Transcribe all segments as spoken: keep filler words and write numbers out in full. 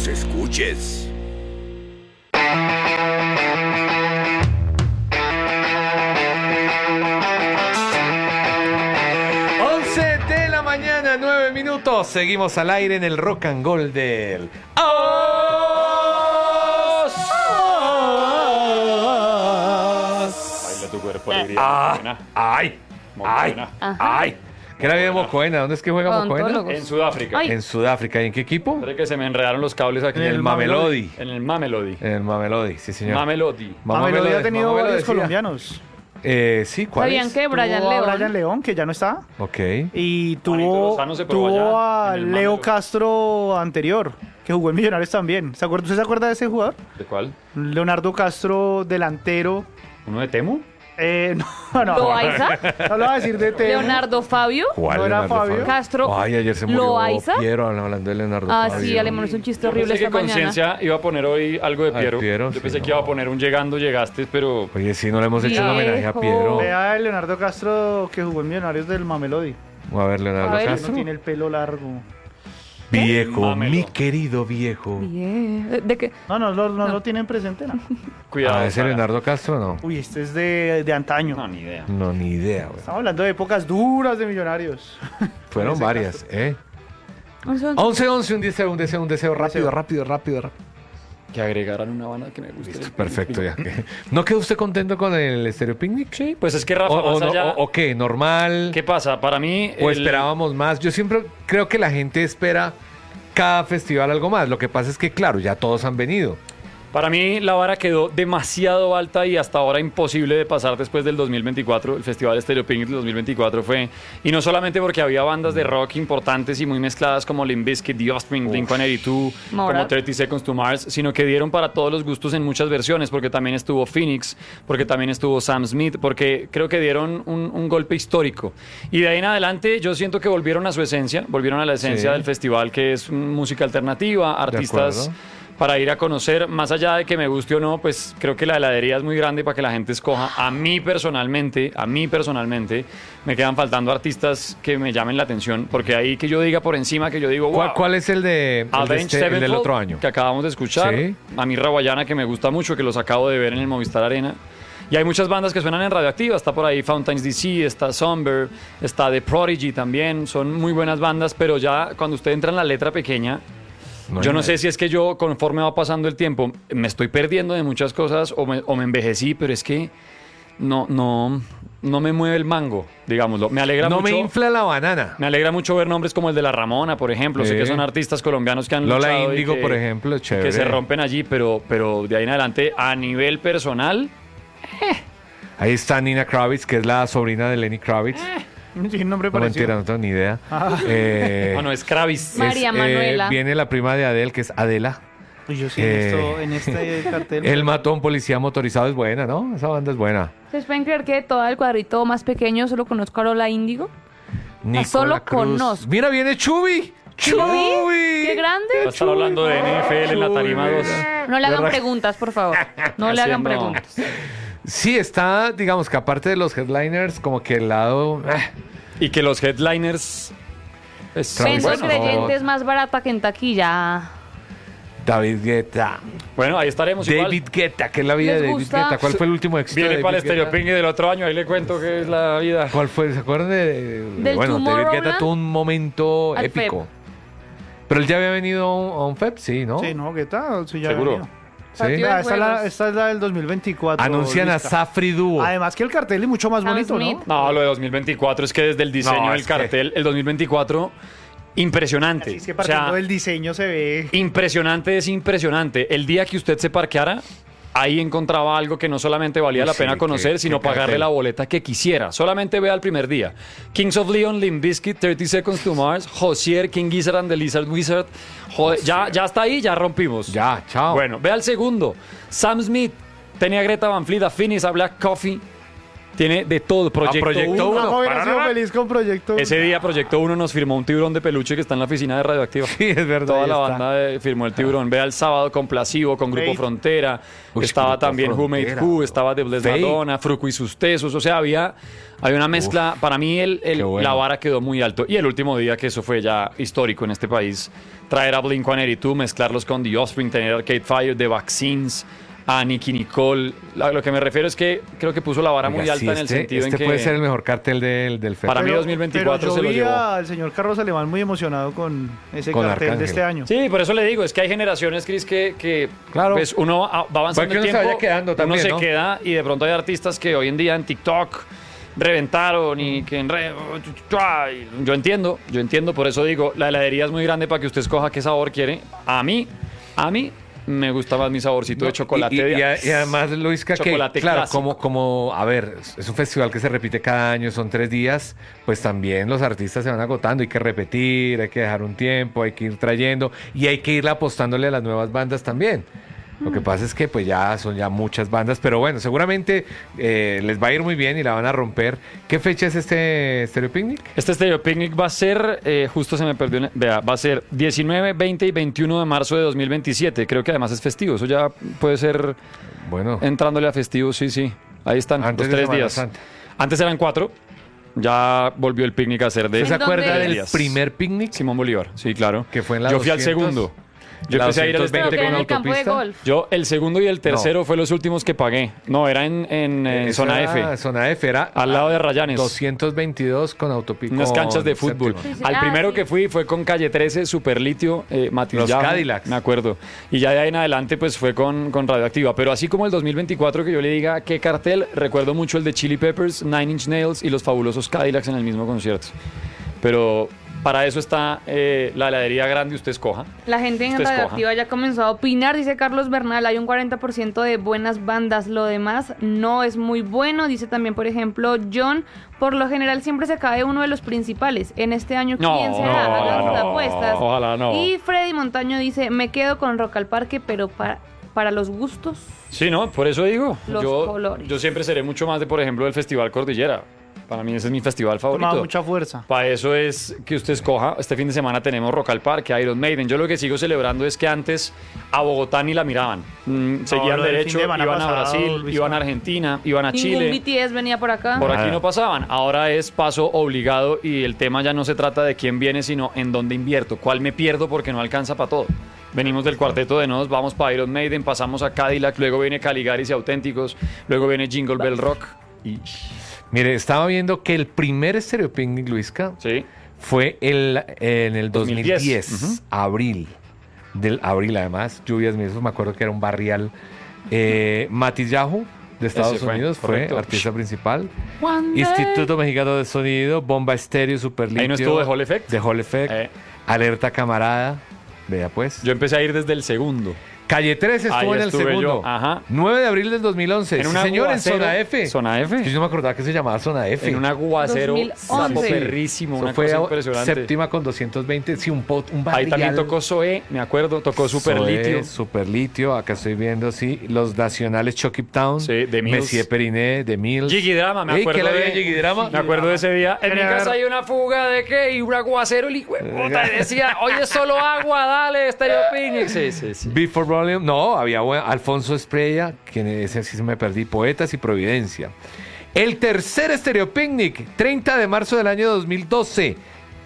los escuches. once de la mañana, nueve minutos. Seguimos al aire en el Rock and Roll del... Baila tu cuerpo, alegría. Ah, Mocoena. ay, ay, Mocoena. ay. ¿Qué era bien Mocoena? ¿Dónde es que juega Mocoena? Odontólogos. En Sudáfrica. Ay. En Sudáfrica. ¿Y en qué equipo? Parece que se me enredaron los cables aquí. En el Mamelodi. En el Mamelodi. En el Mamelodi, sí señor. Mamelodi. Mamá me Mamelodi lo ha de- tenido mamá me lo varios decía. colombianos. Eh, sí, ¿cuál ¿Sabían es? que Brian Tuvo a León? Brian León, que ya no está. Ok. Y Juanito tuvo, Lozano se probó tuvo allá, a en el Leo Mamelodi. Castro anterior, que jugó en Millonarios también. ¿Se acuerda, ¿Usted se acuerda de ese jugador? ¿De cuál? Leonardo Castro, delantero. ¿Uno de Temu? Eh, no, no. ¿Loaiza? No lo voy a decir de Temo. ¿Leonardo Fabio? ¿Cuál ¿No era Leonardo Fabio? Castro. Ay, ayer se murió ¿Loaiza? Piero hablando de Leonardo Ah, Fabio. sí, Alemán, es un chiste Yo horrible pensé que esta mañana. Conciencia iba a poner hoy algo de Ay, Piero. Piero, Yo sí, pensé no. que iba a poner un llegando, llegaste, pero... Oye, sí, no le hemos hecho un homenaje a Viejo. Piero. Vea el Leonardo Castro que jugó en Millonarios del Mamelodi. A ver, Leonardo A ver. Castro. No tiene el pelo largo. Viejo, Mámelo. mi querido viejo. Bien. ¿De qué? No, no, no, no lo tienen presente, ¿no? Cuidado. Ah, ese Sara. Leonardo Castro no. Uy, este es de, de antaño. No, ni idea. No, ni idea, güey. Estamos hablando de épocas duras de Millonarios. Fueron Ese varias, ¿eh? once, once. once, once, un deseo, un deseo, un deseo. Rápido, rápido, rápido, rápido. Que agregaran una banda que me guste. Listo, perfecto, ya. que- ¿No quedó usted contento con el Stereo Picnic? Sí, pues es que Rafa, ¿O, o más no- allá... o- o qué? ¿Normal? ¿Qué pasa? Para mí... ¿O el- esperábamos más? Yo siempre creo que la gente espera cada festival algo más. Lo que pasa es que, claro, ya todos han venido. Para mí la vara quedó demasiado alta y hasta ahora imposible de pasar después del dos mil veinticuatro. El Festival Stereo Picnic del dos mil veinticuatro fue... Y no solamente porque había bandas de rock importantes y muy mezcladas como Limp Bizkit, The Offspring, Blink ciento ochenta y dos, como Morat. treinta Seconds to Mars, sino que dieron para todos los gustos en muchas versiones, porque también estuvo Phoenix, porque también estuvo Sam Smith, porque creo que dieron un, un golpe histórico. Y de ahí en adelante yo siento que volvieron a su esencia, volvieron a la esencia Sí. del festival, que es música alternativa, artistas... acuerdo. Para ir a conocer, más allá de que me guste o no, pues creo que la heladería es muy grande para que la gente escoja. A mí personalmente, a mí personalmente, me quedan faltando artistas que me llamen la atención, porque ahí que yo diga por encima, que yo digo, wow, ¿Cuál, cuál es el, de, el, de Avenged este- el del Sevenfold, otro año? que acabamos de escuchar, Sí. a mí Raguayana, que me gusta mucho, que los acabo de ver en el Movistar Arena. Y hay muchas bandas que suenan en Radioactiva, está por ahí Fountains D C, está Somber, está The Prodigy también, son muy buenas bandas, pero ya cuando usted entra en la letra pequeña, No yo hay no nadie. sé si es que yo, conforme va pasando el tiempo, me estoy perdiendo de muchas cosas o me, o me envejecí, pero es que no, no, no me mueve el mango, digámoslo. Me alegra No mucho. me infla la banana. Me alegra mucho ver nombres como el de La Ramona, por ejemplo. Sé Sí. que son artistas colombianos que han Lola luchado y Índigo, que- por ejemplo, y chévere. que se rompen allí, pero, pero de ahí en adelante, a nivel personal, Ahí está Nina Kravitz, que es la sobrina de Lenny Kravitz. Sí, nombre No, parecido. mentira, no tengo ni idea. Eh, bueno, es Kravis. Ma- María es, eh, Manuela. viene la prima de Adele, que es Adela. Uy, yo sí, Eh, en, esto, en este cartel. El matón policía motorizado es buena, ¿no? Esa banda es buena. ¿Ustedes pueden creer que de todo el cuadrito más pequeño solo conozco a Lola Índigo? Nicola solo Cruz. conozco. Mira, viene Chubi. Chubi. ¡Qué grande! Va a estar hablando de N F L en la tarima dos. No le hagan ¿Verdad? preguntas, por favor. No le hagan Haciendo- preguntas. Sí, está, digamos que aparte de los headliners, como que el lado... eh, Y que los headliners... es- Travis Penso Scott. creyente es más barata que en taquilla. David Guetta. Bueno, ahí estaremos igual. David Guetta, que es la vida ¿Les de David gusta? Guetta. ¿Cuál fue el último éxito Viene de para el David Guetta? Stereo Picnic del otro año, ahí le cuento qué es la vida. ¿Cuál fue? ¿Se acuerdan de...? de- ¿Del bueno, David Guetta Tomorrowland? tuvo un momento Al épico. Pero él ya había venido a un, a un F E P, sí, ¿no? Sí, no, ¿qué tal? Sí, ya Seguro. venía. Sí. Partido Vea, de esta, es la, juegos. esta es la del dos mil veinticuatro. Anuncian a Luisca. Safri Duo. Además que el cartel es mucho más Sam bonito, Smith. ¿no? No, lo de dos mil veinticuatro es que desde el diseño No, del es que- cartel, el dos mil veinticuatro, impresionante. Así es que O partiendo sea, del diseño se ve... impresionante es impresionante. El día que usted se parqueara, ahí encontraba algo que no solamente valía Uy, la sí, pena qué- conocer, qué sino pagarle cartel. la boleta que quisiera. Solamente vea el primer día. Kings of Leon, Limp Bizkit, treinta Seconds to Mars, Hozier, King Gizzard and the Lizard Wizard. Joder, ya, ya está ahí, ya rompimos. Ya, chao. Bueno, vea el segundo. Sam Smith, tenía a Greta Van Fleet, a Phineas, a Black Coffee. Tiene de todo. Proyecto, Proyecto uno. Uno. Vamos, hubiera sido Parará. feliz con Proyecto Ese día Proyecto uno nos firmó un tiburón de peluche que está en la oficina de Radioactiva. Sí, es verdad. Toda ahí la está. banda de- firmó el tiburón. Vea el sábado con Placebo, con Grupo Fate. Frontera. Uy, estaba Grupo también Who Made Frontera, Who, bro. estaba The Blessed Fate. Madonna, Fruco y sus tesos. O sea, había, había una mezcla. Para mí el, el- Qué bueno. la vara quedó muy alto. Y el último día, que eso fue ya histórico en este país, traer a Blink ciento ochenta y dos, mezclarlos con The Offspring, tener Arcade Fire, The Vaccines, a Nicky Nicole. La- lo que me refiero es que creo que puso la vara Oiga, muy alta sí, en el este, sentido este en que... puede ser el mejor cartel del, del Para festival. mí dos mil veinticuatro pero yo se lo vi llevó. al señor Carlos Alemán muy emocionado con ese Con cartel Arcángel. de este año. Sí, por eso le digo, es que hay generaciones, Chris, que, que Claro. pues uno a- va avanzando Puede que el uno se tiempo, vaya quedando también, uno se ¿no? queda y de pronto hay artistas que hoy en día en TikTok reventaron y que en re... Yo entiendo, yo entiendo, por eso digo, la heladería es muy grande para que usted escoja qué sabor quiere. A mí, a mí me gusta más mi saborcito de chocolate. Y, y- de- y a- y además, Luisca, que Chocolate claro, clásico. como, como, a ver, es un festival que se repite cada año, son tres días, pues también los artistas se van agotando, hay que repetir, hay que dejar un tiempo, hay que ir trayendo y hay que ir apostándole a las nuevas bandas también. Lo que pasa es que pues ya son ya muchas bandas, pero bueno, seguramente eh, les va a ir muy bien y la van a romper. ¿Qué fecha es este Stereo Picnic? Este Stereo Picnic va a ser, eh, justo se me perdió, una- vea, va a ser diecinueve, veinte y veintiuno de marzo de dos mil veintisiete. Creo que además es festivo, eso ya puede ser Bueno, entrándole a festivo, sí, sí. Ahí están, Antes los de tres Semana días. Santa. Antes eran cuatro, ya volvió el picnic a ser de ¿usted se ¿En acuerda dónde del días. primer picnic? Simón Bolívar, sí, claro. Que fue en la Yo fui al doscientos, segundo. Yo la empecé a ir al doscientos veinte Creo que estadio era con en el campo de autopista. golf. Yo, el segundo y el tercero fue los últimos que pagué. No, era en, en, eh, Eso zona era F, Zona F, era al lado de Rayanes. doscientos veintidós con autopista. Unas canchas de fútbol. séptima. Sí, sí. Al Ah, primero sí. que fui fue con Calle trece, Super Litio, eh, Matiz Los Yajo, Cadillacs. me acuerdo. Y ya de ahí en adelante pues fue con, con Radioactiva. Pero así como el dos mil veinticuatro, que yo le diga qué cartel, recuerdo mucho el de Chili Peppers, Nine Inch Nails y los fabulosos Cadillacs en el mismo concierto. Pero para eso está eh, la heladería grande, usted escoja. La gente en Usted escoja. Radioactiva ya comenzó a opinar, dice Carlos Bernal, hay un cuarenta por ciento de buenas bandas, lo demás no es muy bueno, dice también, por ejemplo, John, por lo general siempre se cae uno de los principales, en este año, ¿quién No, será? no, Hagan sus no, apuestas. ojalá no. Y Freddy Montaño dice, me quedo con Rock al Parque, pero para, para los gustos, Sí, ¿no? Por eso digo. Los yo, colores. yo siempre seré mucho más de, por ejemplo, el Festival Cordillera. Para mí ese es mi festival Tomaba favorito. mucha fuerza. Para eso es que usted escoja. Este fin de semana tenemos Rock al Parque, Iron Maiden. Yo lo que sigo celebrando es que antes a Bogotá ni la miraban. Mm, seguían lo del derecho, fin de semana iban a pasado, Brasil, Luis, iban a no. Argentina, iban a ningún Chile. B T S venía por acá. Por aquí Nada. no pasaban. Ahora es paso obligado y el tema ya no se trata de quién viene, sino en dónde invierto. ¿Cuál me pierdo porque no alcanza para todo? Venimos del cuarteto de Nos, vamos para Iron Maiden, pasamos a Cadillac, luego viene Caligaris y Auténticos, luego viene Jingle Bell Rock. Y, Mire, estaba viendo que el primer Stereo Picnic, Luisca, sí. fue el, en el dos mil diez, dos mil diez. Ujú. abril. Del abril, además, lluvias, eso me acuerdo que era un barrial. Eh, Matiz Yajo, de Estados Ese fue, Unidos, fue correcto. artista principal. One day. Instituto Mexicano de Sonido, Bomba Estéreo, Super Ahí no estuvo de Hall Effect. De Hall Effect. Eh. Alerta Camarada. Vea pues. Yo empecé a ir desde el segundo. Calle trece estuvo Ahí en el estuve segundo. yo, ajá. nueve de abril del dos mil once. En Sí, un señor, aguacero. en Zona F. Zona F. Es que yo no me acordaba que se llamaba Zona F. En un aguacero dos mil once. sapo Sí. perrísimo, Eso una fue cosa a- impresionante. séptima con doscientos veinte. Sí, un, pot, un Ahí barrial. también tocó Zoé, me acuerdo, tocó Super Zoé, Litio. Super Litio, acá estoy viendo, sí. Los nacionales Chucky Town. Sí, de Mills. Messier Periné, de Mills. Jiggy Drama, me Ey, acuerdo ¿qué la de había en Jiggy Drama? Me acuerdo de ese día. En mi Quería casa ver- hay una fuga de qué y un aguacero y puta, y decía, oye, es solo agua, dale, Stereo Picnic. Sí, sí, sí. Before Volume, no, había buen- Alfonso Esprella, que ese sí se me perdí, Poetas y Providencia. El tercer Stereo Picnic, treinta de marzo del año dos mil doce.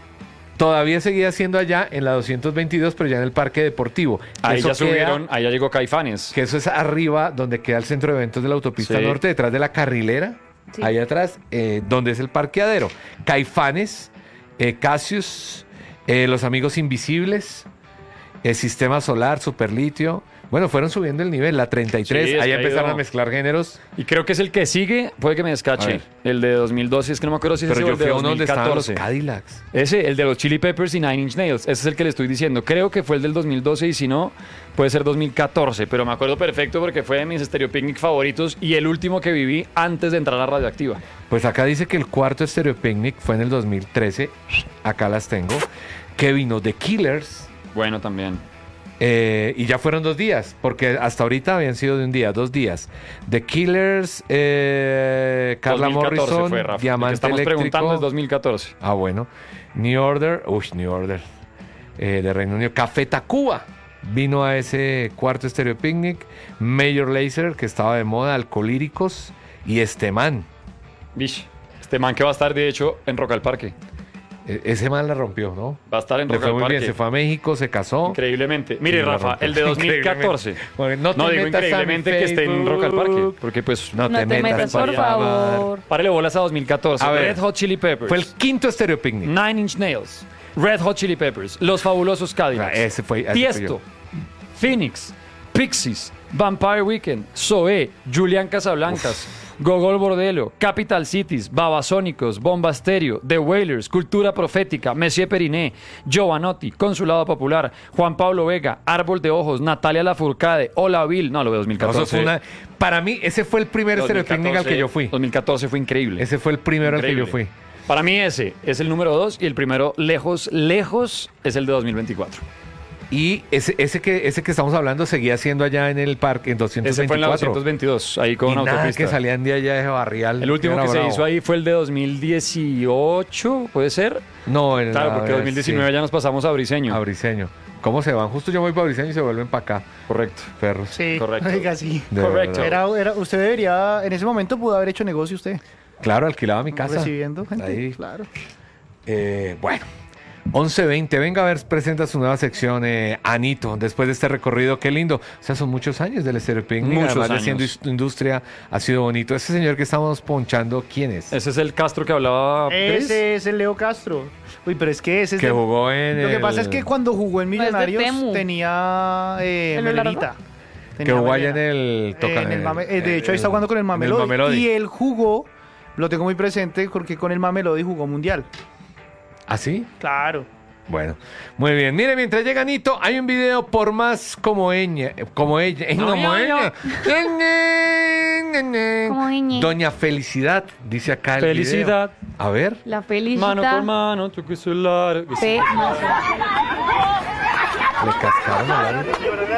Todavía seguía siendo allá en la doscientos veintidós, pero ya en el Parque Deportivo. Ahí Eso ya queda- subieron, ahí ya llegó Caifanes. Que eso es arriba, donde queda el centro de eventos de la autopista Sí. norte, detrás de la carrilera. Sí. Ahí atrás, eh, donde es el parqueadero. Caifanes, eh, Cassius, eh, Los Amigos Invisibles, el Sistema Solar, Superlitio. Bueno, fueron subiendo el nivel, la treinta y tres. Sí, es ahí que ha empezaron ido- a mezclar géneros. Y creo que es el que sigue, puede que me A descache. ver. El de dos mil doce, es que no me acuerdo si es Pero ese o yo el de fui a uno donde estaban los dos mil catorce. Cadillacs. Ese, el de los Chili Peppers y Nine Inch Nails. Ese es el que le estoy diciendo. Creo que fue el del dos mil doce y si no, puede ser dos mil catorce. Pero me acuerdo perfecto porque fue de mis Stereo Picnic favoritos y el último que viví antes de entrar a Radioactiva. Pues acá dice que el cuarto Stereo Picnic fue en el dos mil trece. Acá las tengo. Que vino The Killers, Bueno, también. Eh, y ya fueron dos días, porque hasta ahorita habían sido de un día, dos días. The Killers, eh, Carla dos mil catorce Morrison, fue, Rafa. El que Diamante estamos Eléctrico. preguntando es dos mil catorce. Ah, bueno. New Order, uy, New Order, eh, de Reino Unido. Café Tacuba vino a ese cuarto Stereo Picnic. Major Lazer, que estaba de moda, Alcolíricos, y este man. Bish. Este man que va a estar, de hecho, en Rock al Parque. E- ese man la rompió, ¿no? Va a estar en Le Rock fue al muy Parque. bien, se fue a México, se casó. Increíblemente. Mire, Y la Rafa, rompió. el de dos mil catorce. Bueno, no te No, digo metas a mi increíblemente que esté en Rock al Parque. Facebook. Porque, pues, No, No te metas, por favor. párele bolas a dos mil catorce. A ver. Red Hot Chili Peppers. Fue el quinto Stereo Picnic. Nine Inch Nails. Red Hot Chili Peppers. Los Fabulosos Ah, Cadillacs. ese fue, ese fue Tiesto. yo. Phoenix. Pixies. Vampire Weekend. Zoé. Julián Casablancas. Gogol Bordello. Capital Cities. Babasónicos. Bomba Estéreo. The Wailers. Cultura Profética. Messier Periné. Giovanotti. Consulado Popular. Juan Pablo Vega. Árbol de Ojos. Natalia Lafourcade. Hola Bill. No, lo de dos mil No, catorce. eso fue una- para mí, ese fue el primer Stereo Picnic al que yo fui. dos mil catorce fue increíble. Ese fue el primero al que yo Increíble. fui. Para mí ese es el número dos y el primero lejos, lejos es el de dos mil veinticuatro. Y ese, ese, que, ese que estamos hablando seguía siendo allá en el parque, en doscientos Ese fue en la veinticuatro. doscientos veintidós, ahí con Y una nada autopista. que salían de allá de Barrial. El último era que se bravo. hizo ahí fue el de dos mil dieciocho, ¿puede ser? No, en Claro, la- porque dos mil diecinueve sí, ya nos pasamos a Briseño. a Briseño. ¿Cómo se van? Justo yo voy para Briseño y se vuelven para acá, Correcto. perros. Sí, Correcto. oiga, sí. De Correcto. verdad. Era, era, usted debería, en ese momento pudo haber hecho negocio usted. Claro, alquilaba mi casa. Recibiendo gente. Ahí. Claro. Eh, bueno, once veinte. Venga a ver, presenta su nueva sección, eh, Anito, después de este recorrido. Qué lindo. O sea, son muchos años del Stereo Picnic. Muchos Además de años. siendo is- industria, ha sido bonito. Ese señor que estamos ponchando, ¿quién es? Ese es el Castro que hablaba Chris. Ese es el Leo Castro. Uy, pero es que ese es Que de- jugó en Lo que el- pasa es que cuando jugó en No, es de Millonarios Temu. tenía eh, ¿Pelo largo? melenita. Que Tenía jugó allá en melena. el... toca- En el Mame- eh, de eh, hecho, ahí está jugando con el en Mamelodi. Mamelodi. Y él jugó, lo tengo muy presente, porque con el Mamelodi jugó Mundial. ¿Ah, sí? Claro. Bueno, muy bien. Mire, mientras llega Anito, hay un video por más como ella, como ella, eh, como Ay, ay, ella. Como ella. Doña Felicidad, dice acá el Felicidad. video. A ver, La felicidad. Mano con mano, tu celular. Fe- le cascaron al árbitro.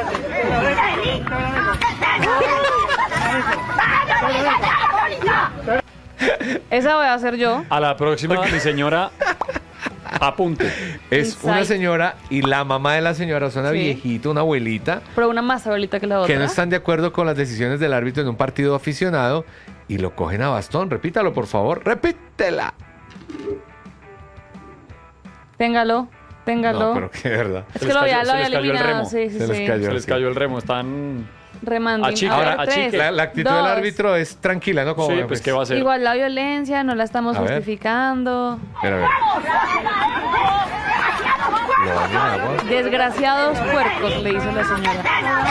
Esa voy a hacer yo. A la próxima, mi señora, apunte. Es Insight. una señora y la mamá de la señora, es una Sí. viejita, una abuelita, Pero una más abuelita que la otra. que no están de acuerdo con las decisiones del árbitro en un partido aficionado y lo cogen a bastón. Repítalo, por favor. Repítela. Téngalo, téngalo. No, pero que de verdad. Es Se que les lo cayó- había, lo se había les cayó el eliminado. remo. Sí, sí, Se les sí. cayó. Se les cayó el remo, están... Remanding. Achique, A ver, ahora, achique. tres, La, la actitud del dos. árbitro es tranquila, ¿no? Como, Sí, pues, ¿qué va a hacer? Igual la violencia, no la estamos A ver. justificando. Mira, a ver. Lo bañan en agua. Desgraciados puercos, le dice la señora.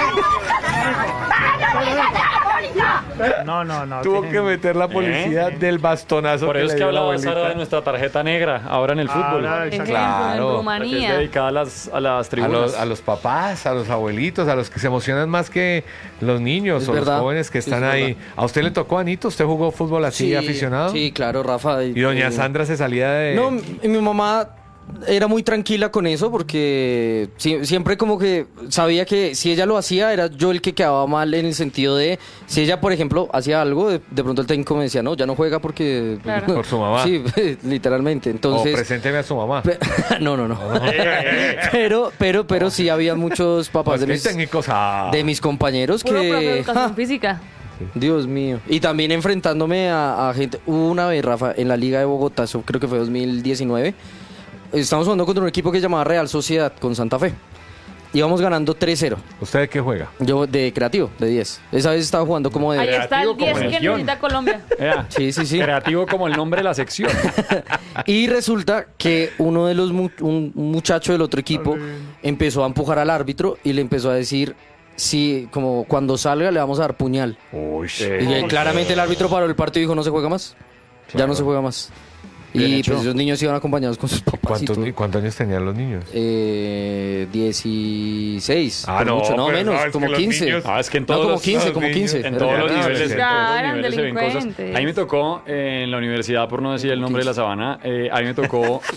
No, no, no. Tuvo tienen- que meter la policía del bastonazo. Por eso es le que dio la hablaba abuelita. Sara de nuestra tarjeta negra, ahora en el fútbol. Ahora, Ejemplo, Claro. en La que es Rumanía. dedicada a las, a las A tribunas. los, a los papás, a los abuelitos, a los que se emocionan más que los niños Es o verdad. los jóvenes que Sí, están es ahí. verdad. ¿A usted le tocó, Anito? ¿Usted jugó fútbol así aficionado? Sí, claro, Rafa. Y doña eh, Sandra se salía de... No, mi, mi mamá era muy tranquila con eso porque si- siempre como que sabía que si ella lo hacía era yo el que quedaba mal en el sentido de si ella, por ejemplo, hacía algo, de, de pronto el técnico me decía, no, ya no juega porque... Claro. Por su mamá. Sí, literalmente. O Entonces... presénteme a su mamá. Pe- no, no, no. pero, pero, pero sí había muchos papás Pues de que mis, técnicos a... de mis compañeros Puro profe de que... educación ¡ja! física. Dios mío. Y también enfrentándome a, a gente. Hubo una vez, Rafa, en la Liga de Bogotá, eso creo que fue dos mil diecinueve. Estamos jugando contra un equipo que se llamaba Real Sociedad con Santa Fe. Íbamos ganando tres cero. ¿Usted de qué juega? Yo de creativo, de diez. Esa vez estaba jugando como de... Ahí está el Creativo como diez que región. necesita Colombia. Ea, Sí, sí, sí. Creativo como el nombre de la sección. Y resulta que uno de los mu- un muchacho del otro equipo empezó a empujar al árbitro y le empezó a decir, sí, como cuando salga le vamos a dar puñal. Uy, Y eh, claramente el árbitro paró el partido y dijo, no se juega más. Ya Claro. no se juega más. Bien Y hecho. pues esos niños iban acompañados con sus papás y ¿Cuántos, todo. ni- ¿Cuántos años tenían los niños? Eh, dieciséis. Ah, por no, mucho, no pero menos, no, es que como los quince. niños- Ah, es que en No, todos como los- quince, los como niños- quince. En todos los Ya, niveles, en ya, todos los eran niveles se ven cosas. delincuentes. A mí me tocó eh, en la universidad, por no decir el nombre de la sabana, eh, a mí me tocó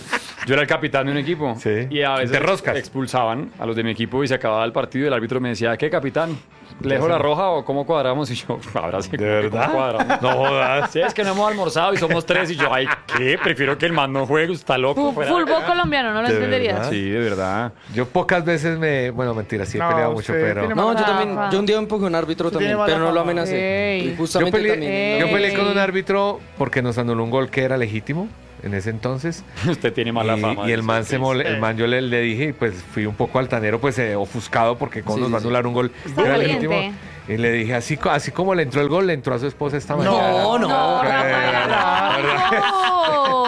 Yo era el capitán de un equipo. Sí. Y a veces Te roscas. expulsaban a los de mi equipo y se acababa el partido y el árbitro me decía, ¿qué, capitán? ¿Le dejo la roja o cómo cuadramos? Y yo, ahora sí, ¿De ¿cómo verdad? cuadramos? No jodas. Sí, es que no hemos almorzado y somos tres. Y yo, ay, ¿qué? Prefiero que el man no juegue, está loco. Fu- fuera. Fútbol colombiano, no lo ¿De entenderías. verdad? Sí, de verdad. Yo pocas veces me... Bueno, mentira, sí he No, peleado mucho, usted pero... tiene No, yo Rafa. también, yo un día empujé a un árbitro Usted también, tiene mala pero no lo fama. amenacé. Ey. Y Yo justamente peleé, también. yo peleé Ey. con un árbitro porque nos anuló un gol que era legítimo en ese entonces. Usted tiene mala y, fama. y el dice man se Chris. mole- el man yo le, le dije y pues fui un poco altanero, pues eh, ofuscado porque cómo Sí, nos sí, va a sí. anular un gol Está que era caliente. legítimo. Y le dije, así, co- así como le entró el gol, le entró a su esposa esta mañana. No, no. No, Eh, Rafa, no.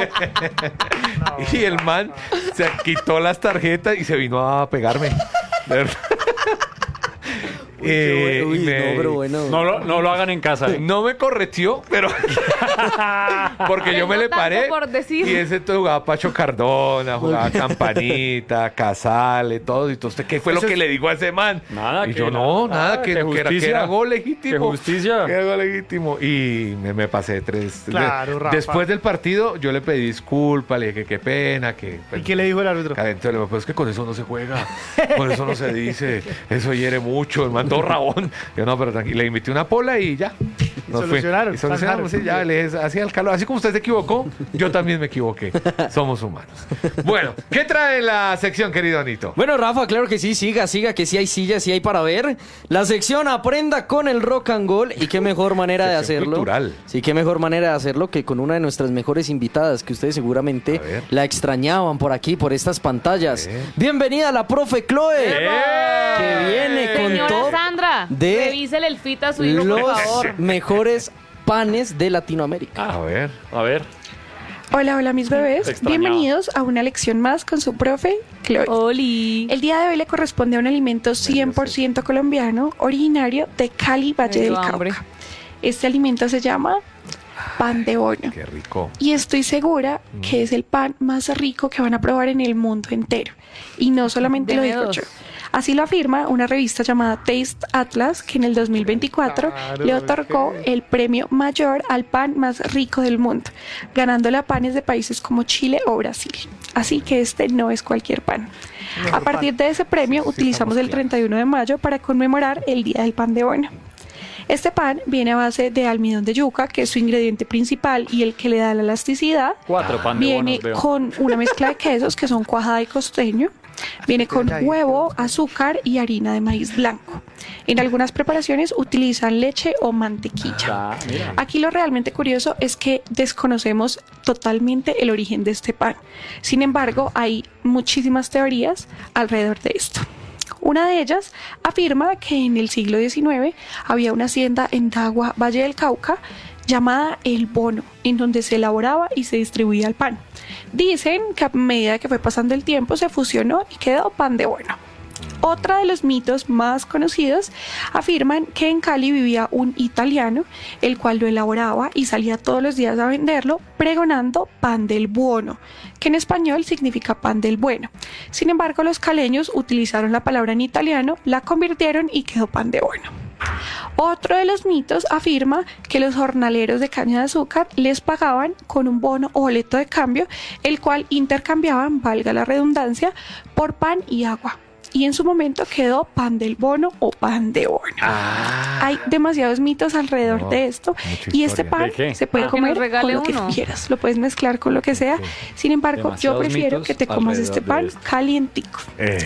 Y el man se quitó las tarjetas y se vino a pegarme. De verdad. Uy, Eh, qué bueno. y Uy, me- no, pero bueno. No lo, no lo hagan en casa. ¿eh? No me correteó, pero porque yo Tengo me le tanto paré por decir. y ese jugaba Pacho Cardona, jugaba Campanita, Casale, todo. Y todo. ¿Usted qué fue lo Eso que es- le dijo a ese man? Nada, y que yo nada, no, nada, nada, que, que que era, que justicia. era gol legítimo. Que justicia. Que era gol legítimo. Y me, me pasé tres. Claro, Rafa. Después del partido, yo le pedí disculpas, le dije que qué pena, que. ¿Y qué le dijo el árbitro? Entonces le dije, pues es que con eso no se juega, con eso no se dice, eso hiere mucho, el man todo rabón. Yo no, pero tranquilo, le invité una pola y ya. Nos fue. solucionaron, Y solucionamos, sí, zanjaron. ya, le dije, así al calor, así como usted se equivocó, yo también me equivoqué. Somos humanos. Bueno, ¿qué trae la sección, querido Anito? Bueno, Rafa, claro que sí, siga, siga, que sí hay sillas, sí hay para ver. La sección Aprenda con el Rock and Roll. Y qué mejor manera de Sección hacerlo. cultural. Sí, qué mejor manera de hacerlo que con una de nuestras mejores invitadas, que ustedes seguramente A ver. la extrañaban por aquí, por estas pantallas. A ver. Bienvenida la profe Chloe, que viene con Señora todo Sandra, de revísele el fit a su hijo, por los favor. mejores panes de Latinoamérica. A ver. A ver. Hola, hola mis bebés. Te extrañaba. Bienvenidos a una lección más con su profe, Chloe. Oli. El día de hoy le corresponde a un alimento cien por ciento colombiano, originario de Cali, Valle Me del dio hambre. Cauca. Este alimento se llama pan de bono. Qué rico. Y estoy segura que es el pan más rico que van a probar en el mundo entero. Y no solamente lo Deme digo dos. yo. Así lo afirma una revista llamada Taste Atlas, que en el dos mil veinticuatro Claro, le otorgó es el premio mayor al pan más rico del mundo, ganándole a panes de países como Chile o Brasil. Así que este no es cualquier pan. A partir de ese premio utilizamos el treinta y uno de mayo para conmemorar el Día del Pan de Bono. Este pan viene a base de almidón de yuca, que es su ingrediente principal y el que le da la elasticidad. Cuatro pan de Viene bonos, veo. con una mezcla de quesos que son cuajada y costeño. Viene con huevo, azúcar y harina de maíz blanco. En algunas preparaciones utilizan leche o mantequilla. Ah, mira. Aquí lo realmente curioso es que desconocemos totalmente el origen de este pan. Sin embargo, hay muchísimas teorías alrededor de esto. Una de ellas afirma que en el siglo diecinueve había una hacienda en Dagua, Valle del Cauca, llamada El Bono, en donde se elaboraba y se distribuía el pan. Dicen que a medida que fue pasando el tiempo se fusionó y quedó pan de bono. Otra de los mitos más conocidos afirman que en Cali vivía un italiano, el cual lo elaboraba y salía todos los días a venderlo, pregonando pan del buono, que en español significa pan del bueno. Sin embargo, los caleños utilizaron la palabra en italiano, la convirtieron y quedó pan de bueno. Otro de los mitos afirma que los jornaleros de caña de azúcar les pagaban con un bono o boleto de cambio, el cual intercambiaban, valga la redundancia, por pan y agua. Y en su momento quedó pan del bono o pan de bono. Ah. Hay demasiados mitos alrededor No, de esto. mucha Y este historia. pan ¿De qué? se puede Ah, que nos comer con regale lo que uno. tú quieras. Lo puedes mezclar con lo que sea. Sin embargo, yo Demasiados prefiero mitos que te comas alrededor este de pan esto. calientico. Eh,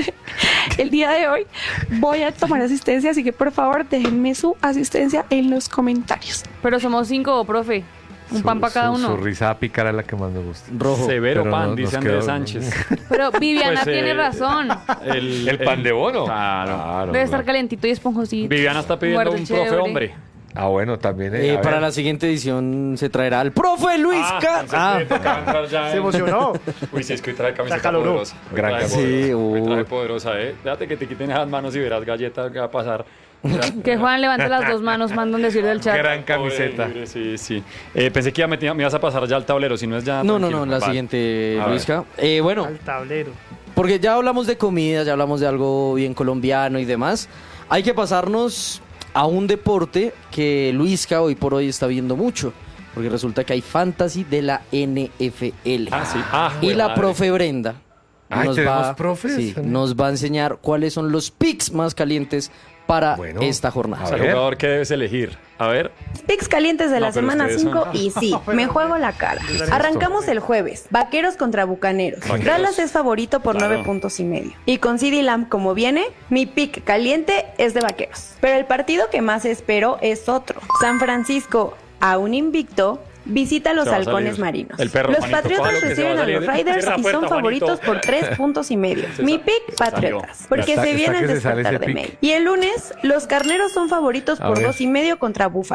El día de hoy voy a tomar asistencia, así que por favor déjenme su asistencia en los comentarios. Pero somos cinco, profe. Un su- pan para cada su- uno. Su risa pícara es la que más me gusta. Rojo. Severo Pero pan, no- dice nos Andrés quedó- Sánchez. Pero Viviana Pues, tiene eh, razón. El, ¿El pan de bono? Claro. Claro, Debe estar claro. calentito y esponjosito. Viviana está pidiendo Muerde un profe chévere. hombre. Ah, bueno, también. eh, Eh, a para ver. la siguiente edición se traerá al profe Luis Car- Ah, Se emocionó. Uy, sí, es que hoy trae camiseta Se acaloró. poderosa. Hoy Gran trae camiseta. poderosa. Sí, Hoy trae uy. poderosa, eh. Déjate que te quiten esas manos y verás galletas que va a pasar. Mira. Que Juan levante las dos manos, mandan decir del chat. Gran camiseta. Pobre, sí, sí. Eh, pensé que ya me, me ibas a pasar ya al tablero, si no es ya. no, no, tranquilo. no, la Vale. siguiente, A ver. Luisca. Eh, bueno, Al tablero. porque ya hablamos de comida, ya hablamos de algo bien colombiano y demás. Hay que pasarnos a un deporte que Luisca hoy por hoy está viendo mucho, porque resulta que hay fantasy de la N F L. Ah, sí. Ah, y jue la madre. profe Brenda Ay, nos, ¿tenemos va, profes? sí, nos va a enseñar cuáles son los picks más calientes para Bueno, esta O jornada. sea, el ver. jugador que debes elegir. A ver. Picks calientes de No, la pero semana ustedes cinco son- y sí, me juego la cara. Arrancamos el jueves. Vaqueros contra Bucaneros. Vaqueros. Dallas es favorito por Claro. nueve puntos y medio. Y con CeeDee Lamb como viene, mi pick caliente es de Vaqueros. Pero el partido que más espero es otro. San Francisco, aún invicto, visita a los Se va a halcones salir. marinos. El perro, los Juanito, Patriotas cójalo que se va a reciben a salir. los Raiders Cierra y puerta, son favoritos Juanito. por tres puntos y medio. Se Mi sa- pick, se salió. Patriotas. Porque Está- se está viene el que se sale despertar ese de pick. May. Y el lunes, los carneros son favoritos A por ver. dos y medio contra Buffalo.